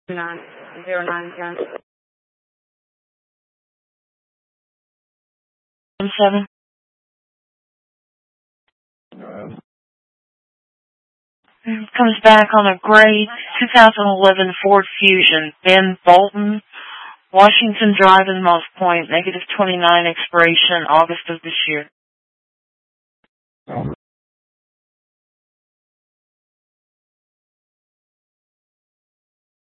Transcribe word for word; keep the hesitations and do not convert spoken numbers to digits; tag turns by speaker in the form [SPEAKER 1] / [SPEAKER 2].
[SPEAKER 1] nine zero nine ten. Seven. Comes back on a gray two thousand eleven Ford Fusion, Ben Bolton, Washington Drive in Moss Point, negative twenty-nine expiration, August of this year.